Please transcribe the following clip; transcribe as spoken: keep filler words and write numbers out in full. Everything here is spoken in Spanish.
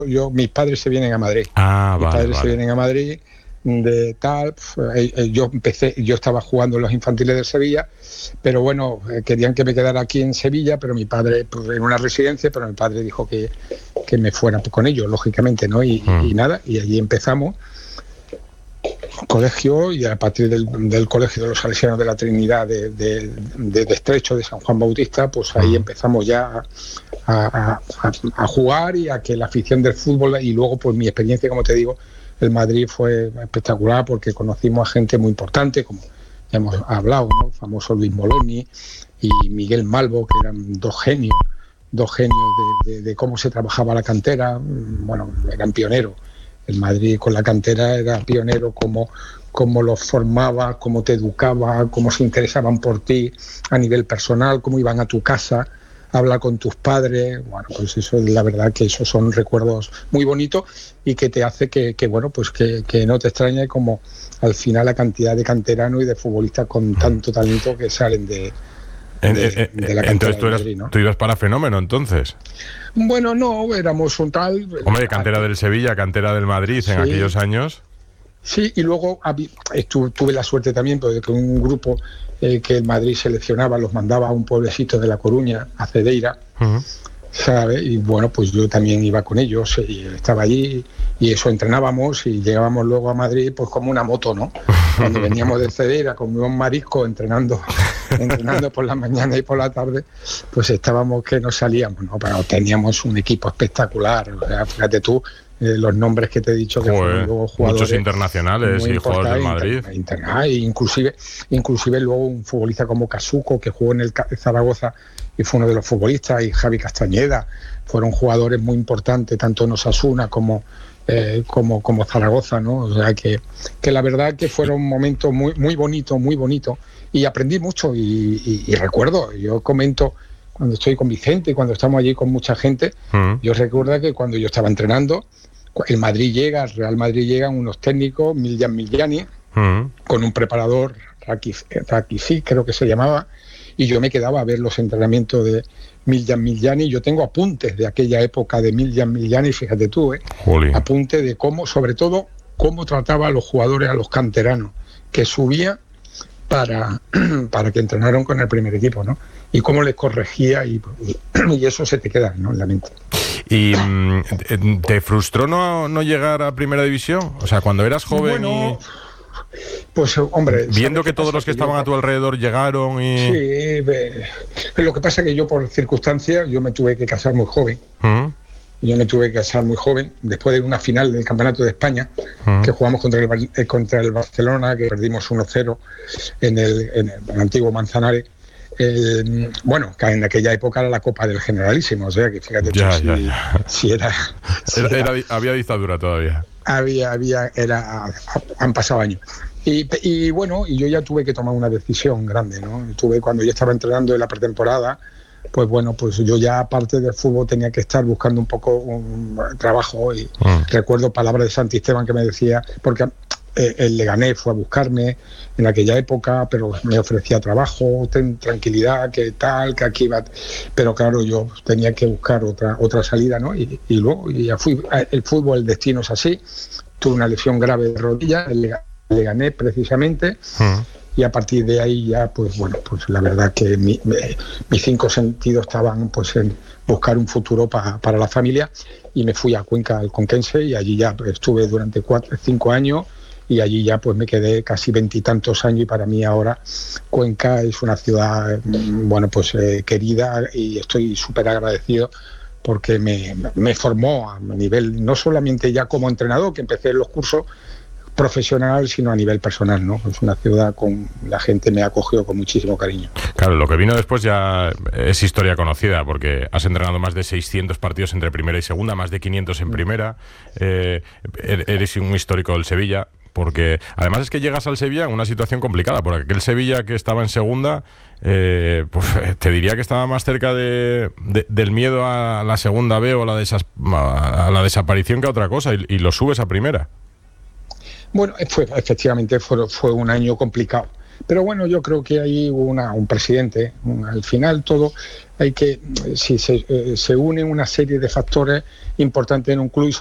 yo, mis padres se vienen a Madrid. Ah, mis vale, padres vale. se vienen a Madrid de tal, eh, eh, yo empecé, yo estaba jugando en los infantiles de Sevilla, pero bueno, eh, querían que me quedara aquí en Sevilla, pero mi padre, pues, en una residencia, pero mi padre dijo que, que me fuera con ellos, lógicamente, ¿no? Y, mm. y nada, y allí empezamos colegio, y a partir del, del colegio de los Salesianos de la Trinidad de, de, de, de Estrecho, de San Juan Bautista, pues ahí uh-huh. empezamos ya a, a, a, a jugar, y a que la afición del fútbol, y luego pues mi experiencia, como te digo, el Madrid fue espectacular, porque conocimos a gente muy importante, como ya hemos hablado, ¿no? El famoso Luis Moloni y Miguel Malvo, que eran dos genios, dos genios de, de, de cómo se trabajaba la cantera. Bueno, eran pioneros. El Madrid con la cantera era pionero, cómo, cómo los formaba, cómo te educaba, cómo se interesaban por ti a nivel personal, cómo iban a tu casa a hablar con tus padres. Bueno, pues eso, la verdad que esos son recuerdos muy bonitos, y que te hace que, que bueno, pues que, que no te extrañe como al final la cantidad de canteranos y de futbolistas con tanto talento que salen de... En, de, de la entonces tú, eras, Madrid, ¿no? tú ibas para Fenómeno, entonces. Bueno, no, éramos un tal... Hombre, cantera del Sevilla, cantera del Madrid, sí, en aquellos años. Sí, y luego estuve, tuve la suerte también de que un grupo eh, que el Madrid seleccionaba los mandaba a un pueblecito de La Coruña, a Cedeira, uh-huh. ¿sabes? Y bueno, pues yo también iba con ellos, y estaba allí, y eso, entrenábamos, y llegábamos luego a Madrid pues como una moto, ¿no? Cuando veníamos de Cedeira con un marisco entrenando... entrenando por la mañana y por la tarde, pues estábamos que no salíamos, ¿no? Pero teníamos un equipo espectacular. O sea, fíjate tú, eh, los nombres que te he dicho, que Joder, fueron luego jugadores muchos internacionales y jugadores del Madrid. Inter, inter, inclusive, inclusive luego un futbolista como Casuco, que jugó en el Zaragoza y fue uno de los futbolistas, y Javi Castañeda, fueron jugadores muy importantes, tanto en Osasuna como Eh, como, como Zaragoza, ¿no? O sea que, que la verdad que fueron momentos muy, muy bonitos, muy bonitos, y aprendí mucho, y, y, y recuerdo, yo comento cuando estoy con Vicente, cuando estamos allí con mucha gente, uh-huh. yo recuerdo que cuando yo estaba entrenando, el Madrid llega, el Real Madrid llegan unos técnicos, Miljan Miljani, uh-huh. con un preparador, Rakitic creo que se llamaba, y yo me quedaba a ver los entrenamientos de Miljan Miljani. Yo tengo apuntes de aquella época de Miljan Miljani, fíjate tú, ¿eh? Apuntes de cómo, sobre todo, cómo trataba a los jugadores, a los canteranos, que subía para, para que entrenaran con el primer equipo, ¿no? Y cómo les corregía, y, y eso se te queda, ¿no?, en la mente. ¿Y te frustró no, no llegar a Primera División? O sea, cuando eras joven bueno, y... Pues, hombre... Viendo que todos los que estaban yo, a tu alrededor llegaron y... Sí, eh, lo que pasa es que yo, por circunstancias, yo me tuve que casar muy joven. Uh-huh. Yo me tuve que casar muy joven, después de una final del Campeonato de España, uh-huh. que jugamos contra el, contra el Barcelona, que perdimos uno cero en el, en el antiguo Manzanares. Eh, bueno, que en aquella época era la Copa del Generalísimo, o sea que fíjate ya, tú, ya, si, ya. si era... Si era, era, era había dictadura todavía. Había, había, era, han pasado años. Y, y bueno, y yo ya tuve que tomar una decisión grande, ¿no? Tuve, cuando yo estaba entrenando en la pretemporada, pues bueno, pues yo ya, aparte del fútbol, tenía que estar buscando un poco un trabajo, y mm. recuerdo palabras de Santi Esteban que me decía, porque eh, el Leganés fue a buscarme en aquella época, pero me ofrecía trabajo, ten tranquilidad, que tal, que aquí va, pero claro, yo tenía que buscar otra otra salida, ¿no? Y, y luego y ya fui, el fútbol, el destino es así. Tuve una lesión grave de rodilla, el Leganés precisamente, uh-huh. y a partir de ahí ya, pues bueno, pues la verdad que mi, mi, mis cinco sentidos estaban pues en buscar un futuro pa, para la familia, y me fui a Cuenca, al Conquense, y allí ya estuve durante cuatro, cinco años, y allí ya pues me quedé casi veintitantos años, y para mí ahora Cuenca es una ciudad, bueno, pues eh, querida, y estoy súper agradecido porque me, me formó a nivel, no solamente ya como entrenador, que empecé en los cursos profesional, sino a nivel personal, ¿no? Es una ciudad con la gente me ha acogido con muchísimo cariño. Claro, lo que vino después ya es historia conocida, porque has entrenado más de seiscientos partidos entre primera y segunda, más de quinientos en primera, eh, eres un histórico del Sevilla, porque además es que llegas al Sevilla en una situación complicada, porque aquel Sevilla que estaba en segunda, eh, pues te diría que estaba más cerca de, de, del miedo a la segunda B o a la, desas, a la desaparición que a otra cosa, y, y lo subes a primera. Bueno, fue, efectivamente fue, fue un año complicado. Pero bueno, yo creo que hay una, un presidente, un, al final todo hay que, si se, eh, se unen una serie de factores importantes en un club.